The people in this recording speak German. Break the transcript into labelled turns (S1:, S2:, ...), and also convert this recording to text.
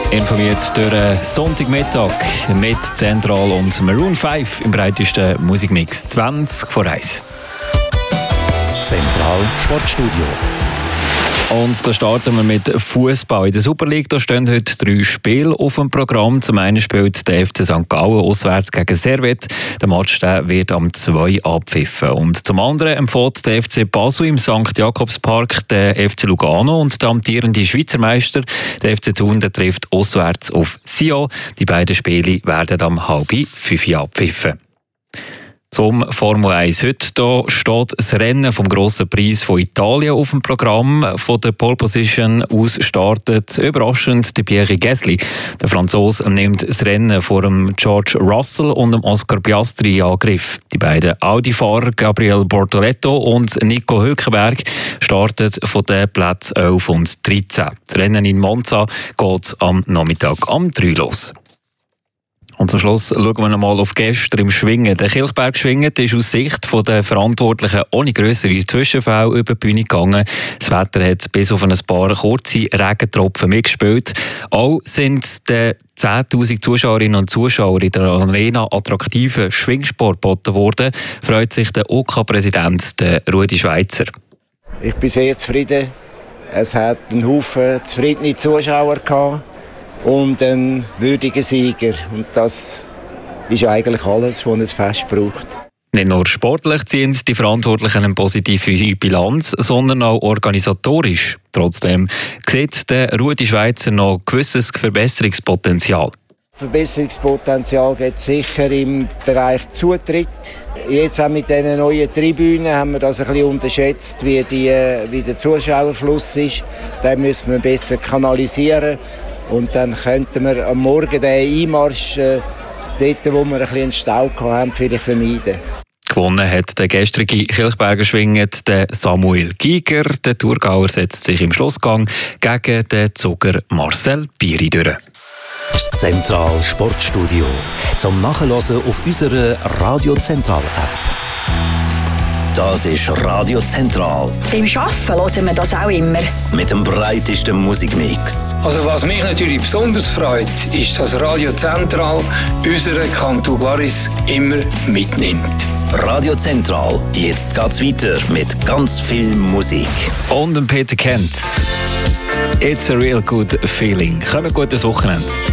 S1: Informiert durch einen Sonntagmittag mit Zentral und Maroon 5 im breitesten Musikmix 20 vor 1.
S2: Zentral Sportstudio.
S1: Und da starten wir mit Fußball. In der Super League da stehen heute 3 Spiele auf dem Programm. Zum einen spielt der FC St. Gallen auswärts gegen Servette. Der Match wird am 2 abpfiffen. Und zum anderen empfiehlt der FC Basel im St. Jakobspark den FC Lugano. Und der amtierende Schweizer Meister, der FC Thun, der trifft auswärts auf Sion. Die beiden Spiele werden am 4:30 abpfiffen. Zum Formel 1. Heute da steht das Rennen vom Grossen Preis von Italien auf dem Programm. Von der Pole Position aus startet überraschend der Pierre Gasly. Der Franzose nimmt das Rennen vor dem George Russell und dem Oscar Piastri in Angriff. Die beiden Audi-Fahrer Gabriel Bortoletto und Nico Hülkenberg starten von den Plätzen 11 und 13. Das Rennen in Monza geht am Nachmittag am 3 los. Und zum Schluss schauen wir noch mal auf gestern im Schwingen. Der Kilchberg-Schwingen ist aus Sicht der Verantwortlichen ohne grössere Zwischenfälle über die Bühne gegangen. Das Wetter hat bis auf ein paar kurze Regentropfen mitgespielt. Auch sind den 10'000 Zuschauerinnen und Zuschauer in der Arena attraktiven Schwingsport geboten worden, freut sich der OK-Präsident, Rudi Schweizer.
S3: Ich bin sehr zufrieden. Es hat einen Haufen zufriedene Zuschauer gehabt. Und einen würdigen Sieger. Und das ist eigentlich alles, was ein Fest braucht.
S1: Nicht nur sportlich ziehen die Verantwortlichen eine positive Bilanz, sondern auch organisatorisch. Trotzdem sieht der Rudi Schweizer noch gewisses Verbesserungspotenzial.
S3: Verbesserungspotenzial gibt es sicher im Bereich Zutritt. Jetzt auch mit diesen neuen Tribünen haben wir das ein bisschen unterschätzt, wie der Zuschauerfluss ist. Den müssen wir besser kanalisieren. Und dann könnten wir am Morgen den Einmarsch, dort wo wir ein bisschen Stau hatten, vielleicht vermeiden.
S1: Gewonnen hat der gestrige Kilchberger Schwingen der Samuel Giger. Der Thurgauer setzt sich im Schlussgang gegen den Zuger Marcel Piri durch.
S2: Das Zentral Sportstudio. Zum Nachhören auf unserer Radio Zentral App. Das ist Radio Zentral.
S4: Beim Arbeiten hören wir das auch immer.
S2: Mit dem breitesten Musikmix.
S5: Also was mich natürlich besonders freut, ist, dass Radio Zentral unseren Kanton Glaris immer mitnimmt.
S2: Radio Zentral. Jetzt geht's weiter mit ganz viel Musik.
S1: Und Peter Kent. It's a real good feeling. Kommt gutes Wochenende.